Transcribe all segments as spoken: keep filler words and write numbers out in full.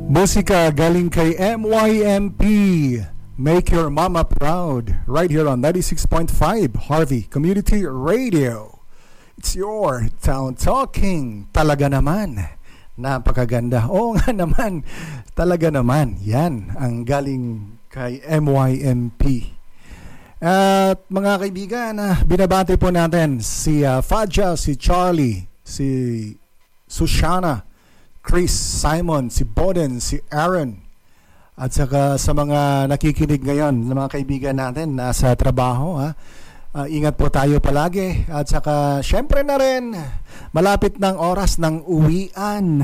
Musika galing kay M Y M P. Make Your Mama Proud. Right here on ninety-six point five Harvey Community Radio. It's your town talking. Talaga naman. Napakaganda. Oo nga naman. Talaga naman. Yan ang galing kay M Y M P. At mga kaibigan, uh, binabati po natin si uh, Fadja, si Charlie, si Sushana, Chris, Simon, si Boden, si Aaron, at saka sa mga nakikinig ngayon, mga kaibigan natin nasa trabaho, ha? Uh, ingat po tayo palagi. At saka syempre na rin, malapit ng oras ng uwian.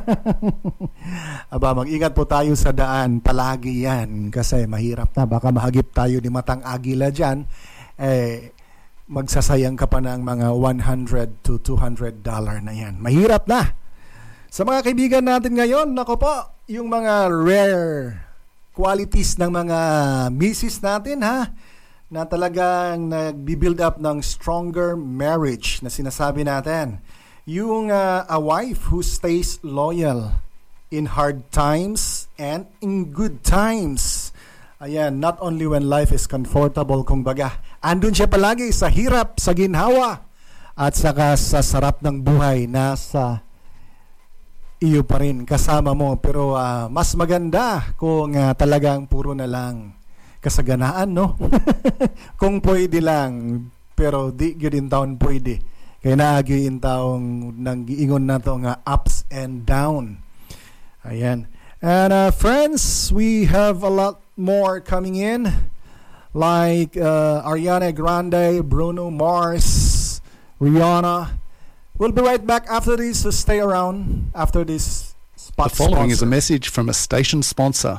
Aba, mag-ingat po tayo sa daan palagi yan, kasi mahirap na, baka mahagip tayo ni matang agila dyan, eh magsasayang ka pa ng mga one hundred to two hundred dollar na yan. Mahirap na. Sa mga kaibigan natin ngayon, nako po, yung mga rare qualities ng mga misis natin, ha, na talagang nag-build up ng stronger marriage na sinasabi natin. Yung uh, a wife who stays loyal in hard times and in good times. Ayan, not only when life is comfortable, kung baga, andun siya palagi sa hirap, sa ginhawa, at saka sa sarap ng buhay, nasa iyo pa rin, kasama mo. Pero uh, mas maganda kung uh, talagang puro na lang kasaganaan, no? Kung pwede lang, pero di gyud taon pwede. Kaya naagi in taong nang giingon na to nga ups and down. Ayan. And uh, friends, we have a lot more coming in, like uh, Ariana Grande, Bruno Mars, Rihanna. We'll be right back after this, so stay around after this spot. The following sponsor. is a message from a station sponsor.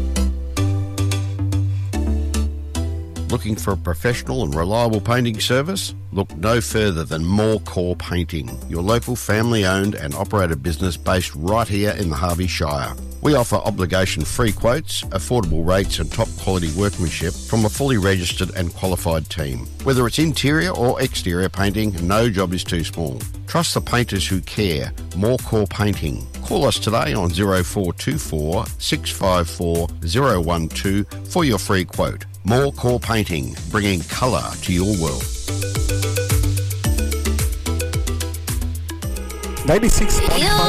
Looking for a professional and reliable painting service? Look no further than More Core Painting, your local family-owned and operated business based right here in the Harvey Shire. We offer obligation-free quotes, affordable rates and top-quality workmanship from a fully registered and qualified team. Whether it's interior or exterior painting, no job is too small. Trust the painters who care. More Core Painting. Call us today on zero four two four, six five four, zero one two for your free quote. More Core Painting, bringing colour to your world. ninety-six point five